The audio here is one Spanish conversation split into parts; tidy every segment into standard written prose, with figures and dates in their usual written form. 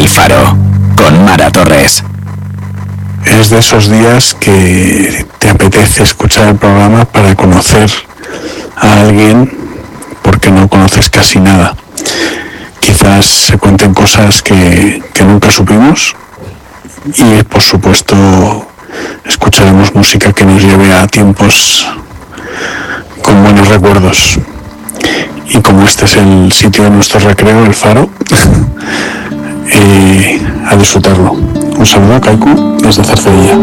El Faro, con Mara Torres. Es de esos días que te apetece escuchar el programa para conocer a alguien porque no conoces casi nada. Quizás se cuenten cosas que nunca supimos y, por supuesto, escucharemos música que nos lleve a tiempos con buenos recuerdos. Y como este es el sitio de nuestro recreo, el Faro, a disfrutarlo. Un saludo a Kaiku desde Cercedilla.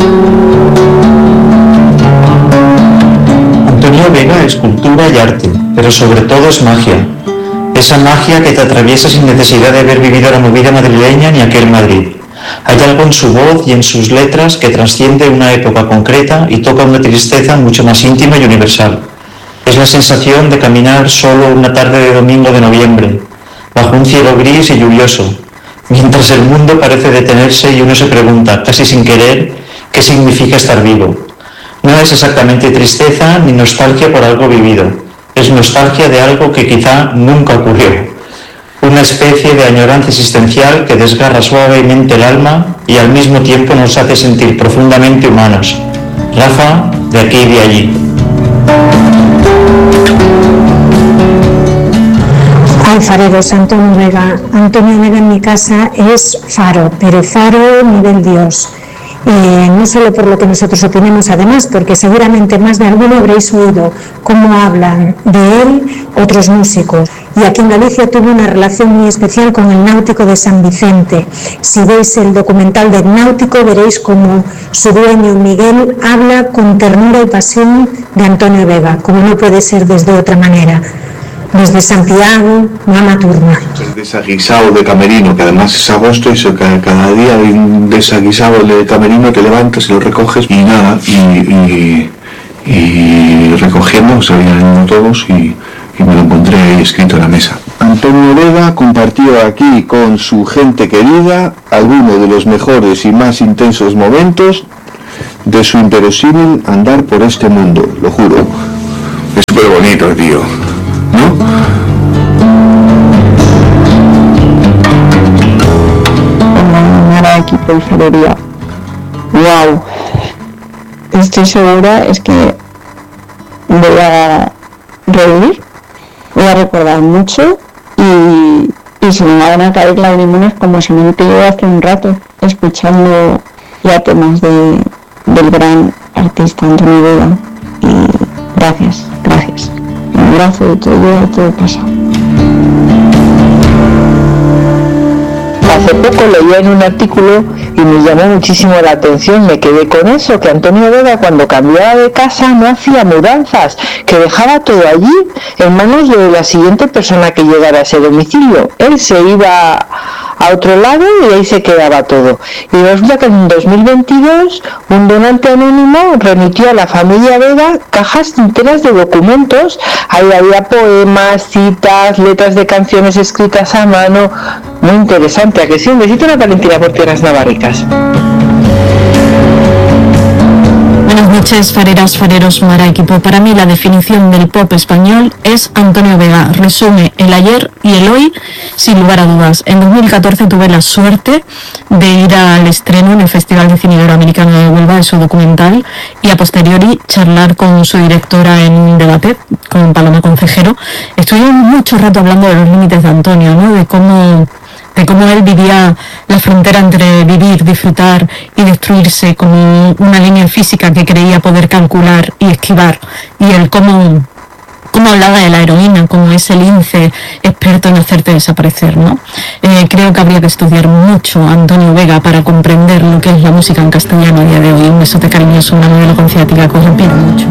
Antonio Vega es cultura y arte, pero sobre todo es magia. Esa magia que te atraviesa sin necesidad de haber vivido la movida madrileña ni aquel Madrid. Hay algo en su voz y en sus letras que trasciende una época concreta y toca una tristeza mucho más íntima y universal. Es la sensación de caminar solo una tarde de domingo de noviembre, bajo un cielo gris y lluvioso, mientras el mundo parece detenerse y uno se pregunta, casi sin querer, qué significa estar vivo. No es exactamente tristeza ni nostalgia por algo vivido, es nostalgia de algo que quizá nunca ocurrió. Una especie de añoranza existencial que desgarra suavemente el alma y al mismo tiempo nos hace sentir profundamente humanos. Rafa, de aquí y de allí. Ay, fareros, Antonio Vega. Antonio Vega en mi casa es faro, pero faro nivel Dios. No solo por lo que nosotros opinemos, además, porque seguramente más de alguno habréis oído cómo hablan de él otros músicos. Y aquí en Galicia tuvo una relación muy especial con el Náutico de San Vicente. Si veis el documental del Náutico, veréis cómo su dueño Miguel habla con ternura y pasión de Antonio Vega, como no puede ser desde otra manera. Desde Santiago, Mama Turna. El desaguisado de camerino, que además es agosto y cada día hay un desaguisado de camerino que levantas y lo recoges y nada, y recogiendo, salían todos y me lo encontré ahí escrito en la mesa. Antonio Vega compartió aquí con su gente querida algunos de los mejores y más intensos momentos de su inverosímil andar por este mundo, lo juro. Es súper bonito, tío, ¿no? Hola, equipo de Florería. Wow, estoy segura es que voy a reír, voy a recordar mucho y se me van a caer lagrimones como si me quedé hace un rato escuchando ya temas del gran artista Antonio Vega. Y gracias. Un abrazo de todo pasa. Hace poco leía en un artículo y me llamó muchísimo la atención, me quedé con eso, que Antonio Vega cuando cambiaba de casa no hacía mudanzas, que dejaba todo allí en manos de la siguiente persona que llegara a ese domicilio. Él se iba a otro lado y ahí se quedaba todo. Y resulta que en 2022 un donante anónimo remitió a la familia Vega cajas enteras de documentos. Ahí había poemas, citas, letras de canciones escritas a mano. Muy interesante, ¿a que sí? Un besito a la Valentina por tierras navarricas. Buenas noches, fareras, fareros, Mara equipo. Para mí la definición del pop español es Antonio Vega. Resume el ayer y el hoy sin lugar a dudas. En 2014 tuve la suerte de ir al estreno en el Festival de Cine Iberoamericano de Huelva de su documental y a posteriori charlar con su directora en un debate con Paloma Concejero. Estuvimos mucho rato hablando de los límites de Antonio, ¿no? De cómo él vivía la frontera entre vivir, disfrutar y destruirse como una línea física que creía poder calcular y esquivar, y él cómo hablaba de la heroína como ese lince experto en hacerte desaparecer, ¿no? Creo que habría que estudiar mucho a Antonio Vega para comprender lo que es la música en castellano a día de hoy. Un besote cariñoso, una novela conciática que os repito mucho.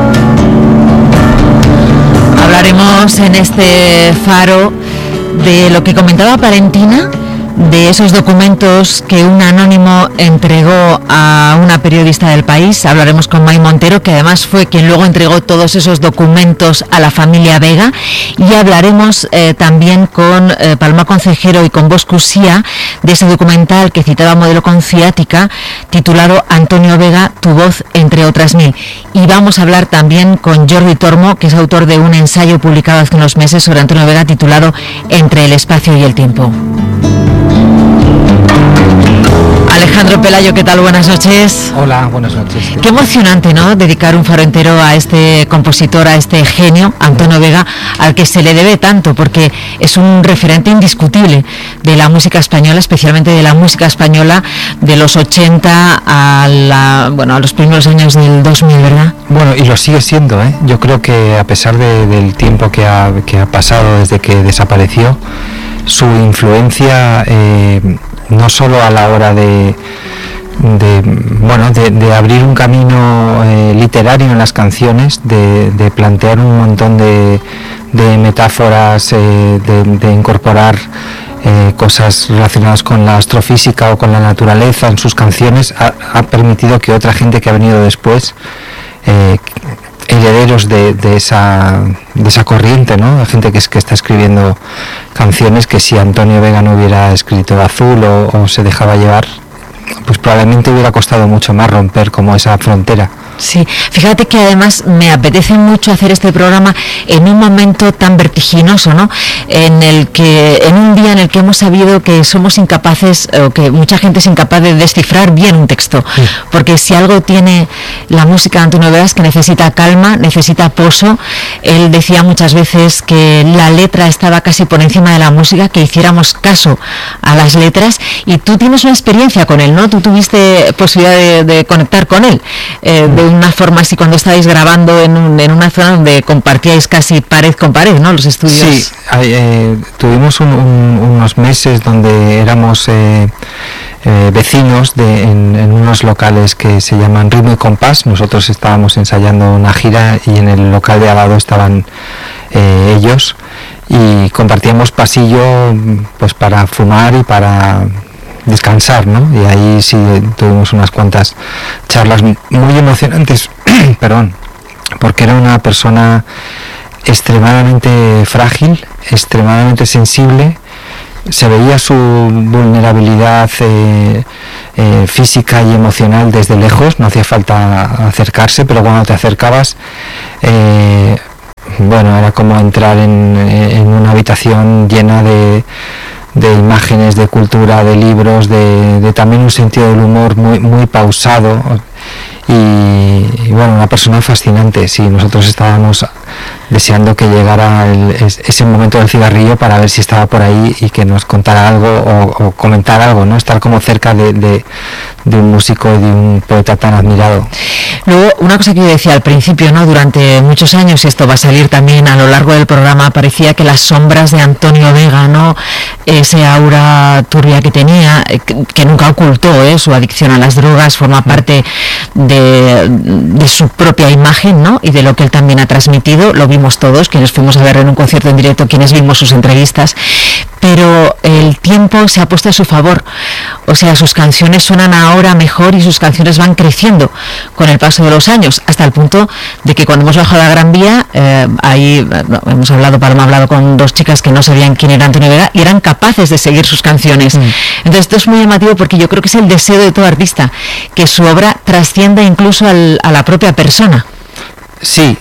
Hablaremos en este faro de lo que comentaba Valentina, de esos documentos que un anónimo entregó a una periodista del País. Hablaremos con May Montero, que además fue quien luego entregó todos esos documentos a la familia Vega, y hablaremos también con Paloma Concejero y con Bosco Usía de ese documental que citaba Modelo Conciática, titulado Antonio Vega, tu voz entre otras mil. Y vamos a hablar también con Jordi Tormo, que es autor de un ensayo publicado hace unos meses sobre Antonio Vega titulado Entre el espacio y el tiempo. Alejandro Pelayo, ¿qué tal? Buenas noches. Hola, buenas noches. Qué emocionante, ¿no? Dedicar un faro entero a este compositor, a este genio, Antonio Vega, al que se le debe tanto, porque es un referente indiscutible de la música española, especialmente de la música española de los 80 a los primeros años del 2000, ¿verdad? Bueno, y lo sigue siendo, ¿eh? Yo creo que a pesar del tiempo que ha pasado desde que desapareció, su influencia, no solo a la hora de abrir un camino literario en las canciones, de plantear un montón de metáforas, de incorporar cosas relacionadas con la astrofísica o con la naturaleza en sus canciones, ha permitido que otra gente que ha venido después, herederos de esa corriente, ¿no? La gente que está escribiendo canciones que si Antonio Vega no hubiera escrito Azul o se dejaba llevar, pues probablemente hubiera costado mucho más romper como esa frontera. Sí, fíjate que además me apetece mucho hacer este programa en un momento tan vertiginoso, ¿no? En un día en el que hemos sabido que somos incapaces, o que mucha gente es incapaz de descifrar bien un texto, sí. Porque si algo tiene la música de Antonio Vega es que necesita calma, necesita poso. Él decía muchas veces que la letra estaba casi por encima de la música, que hiciéramos caso a las letras, y tú tienes una experiencia con él, ¿no? Tú tuviste posibilidad de conectar con él, de una forma así cuando estáis grabando en una zona donde compartíais casi pared con pared, ¿no? Los estudios. Sí, tuvimos unos meses donde éramos vecinos en unos locales que se llaman Ritmo y Compás. Nosotros estábamos ensayando una gira y en el local de al lado estaban ellos, y compartíamos pasillo pues para fumar y para descansar, ¿no? Y ahí sí tuvimos unas cuantas charlas muy emocionantes, perdón, porque era una persona extremadamente frágil, extremadamente sensible. Se veía su vulnerabilidad física y emocional desde lejos, no hacía falta acercarse, pero cuando te acercabas, era como entrar en una habitación llena de imágenes, de cultura, de libros, de también un sentido del humor muy pausado, y una persona fascinante. Sí, nosotros estábamos deseando que llegara ese momento del cigarrillo para ver si estaba por ahí y que nos contara algo o comentar algo, ¿no? Estar como cerca de un músico y de un poeta tan admirado. Luego, una cosa que yo decía al principio, ¿no? Durante muchos años, y esto va a salir también a lo largo del programa, parecía que las sombras de Antonio Vega, ¿no? Ese aura turbia que tenía, que nunca ocultó, su adicción a las drogas, forma parte de su propia imagen, ¿no? Y de lo que él también ha transmitido. Lo vimos todos, quienes fuimos a verlo en un concierto en directo, quienes vimos sus entrevistas, pero el tiempo se ha puesto a su favor. O sea, sus canciones suenan ahora mejor y sus canciones van creciendo con el paso de los años, hasta el punto de que cuando hemos bajado a la Gran Vía, Paloma ha hablado con dos chicas que no sabían quién era Antonio Vega y eran capaces de seguir sus canciones. Entonces esto es muy llamativo, porque yo creo que es el deseo de todo artista, que su obra trascienda incluso a la propia persona. Sí.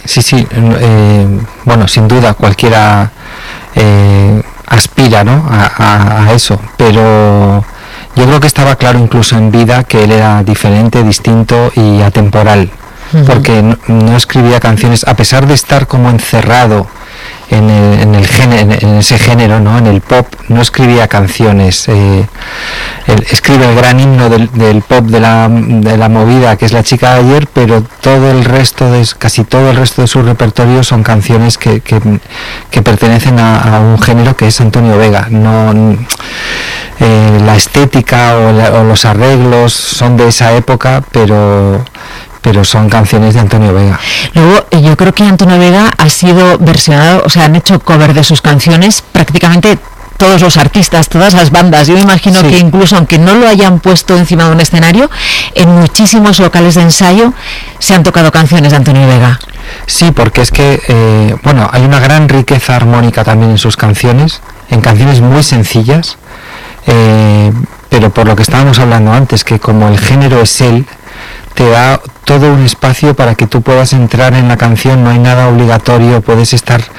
Sin duda cualquiera aspira, ¿no? a eso, pero yo creo que estaba claro incluso en vida que él era diferente, distinto y atemporal, porque no escribía canciones, a pesar de estar como encerrado en ese género, ¿no? En el pop, no escribía canciones. Él escribe el gran himno del pop de la movida, que es La chica de ayer, pero casi todo el resto de su repertorio son canciones que pertenecen a un género que es Antonio Vega. No, la estética o los arreglos son de esa época, pero son canciones de Antonio Vega. Luego, yo creo que Antonio Vega ha sido versionado, o sea, han hecho cover de sus canciones prácticamente todos los artistas, todas las bandas. Yo me imagino que incluso aunque no lo hayan puesto encima de un escenario, en muchísimos locales de ensayo se han tocado canciones de Antonio Vega. Sí, porque es que, hay una gran riqueza armónica también en sus canciones, en canciones muy sencillas, pero por lo que estábamos hablando antes, que como el género es él, te da todo un espacio para que tú puedas entrar en la canción, no hay nada obligatorio, puedes estar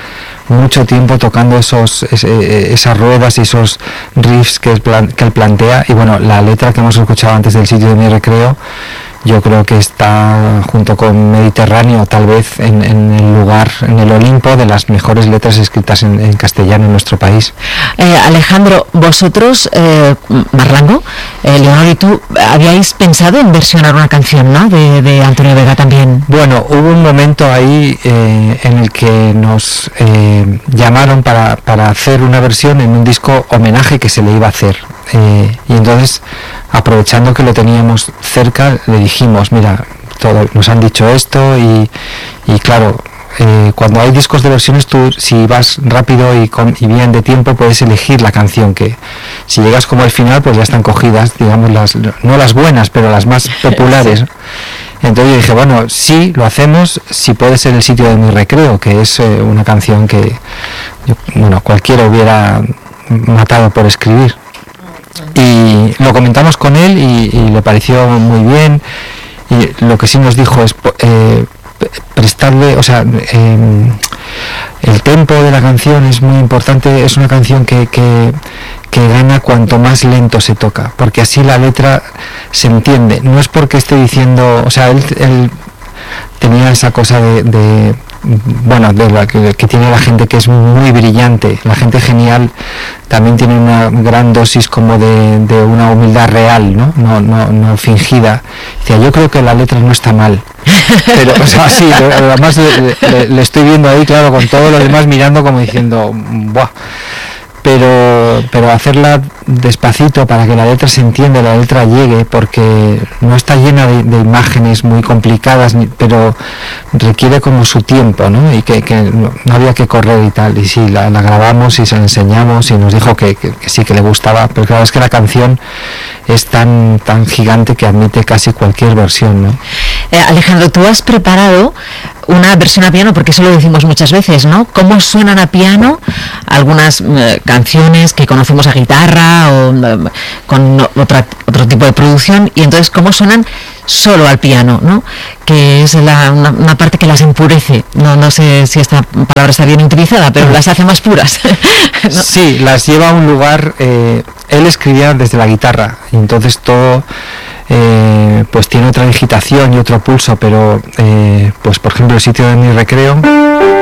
mucho tiempo tocando esas ruedas y esos riffs que él plantea. Y bueno, la letra que hemos escuchado antes del Sitio de mi recreo, yo creo que está junto con Mediterráneo tal vez en el lugar, en el Olimpo de las mejores letras escritas en castellano en nuestro país. Alejandro, vosotros, Marlango, Leonor y tú, habíais pensado en versionar una canción, ¿no?, de Antonio Vega también. Bueno, hubo un momento ahí en el que nos llamaron para hacer una versión en un disco homenaje que se le iba a hacer. Y entonces, aprovechando que lo teníamos cerca, le dijimos, mira, nos han dicho esto y claro, cuando hay discos de versiones, tú si vas rápido y bien de tiempo puedes elegir la canción, que si llegas como al final pues ya están cogidas, digamos, no las buenas, pero las más populares. Entonces yo dije, bueno, sí, lo hacemos, si puede ser El Sitio de mi recreo, que es una canción que cualquiera hubiera matado por escribir. Y lo comentamos con él y le pareció muy bien, y lo que sí nos dijo es prestarle, o sea, el tempo de la canción es muy importante. Es una canción que gana cuanto más lento se toca, porque así la letra se entiende. No es porque esté diciendo, o sea, él tenía esa cosa de la que tiene la gente, que es muy brillante. La gente genial también tiene una gran dosis como de una humildad real, no fingida. Decía, yo creo que la letra no está mal, pero o sea, sí, además le estoy viendo ahí, claro, con todos los demás mirando como diciendo, ¡buah! Pero hacerla despacito para que la letra se entienda, la letra llegue, porque no está llena de imágenes muy complicadas, pero requiere como su tiempo, ¿no? Y que no había que correr y tal. Y sí, la grabamos y se la enseñamos y nos dijo que sí, que le gustaba, pero claro, es que la canción es tan gigante que admite casi cualquier versión, ¿no? Alejandro, tú has preparado una versión a piano, porque eso lo decimos muchas veces, ¿no? ¿Cómo suenan a piano algunas canciones que conocemos a guitarra o con otro tipo de producción, y entonces cómo suenan solo al piano, ¿no? Que es una parte que las empurece. No sé si esta palabra está bien utilizada, pero las hace más puras, ¿no? Sí, las lleva a un lugar. Él escribía desde la guitarra y entonces todo pues tiene otra digitación y otro pulso, pero pues por ejemplo El Sitio de mi recreo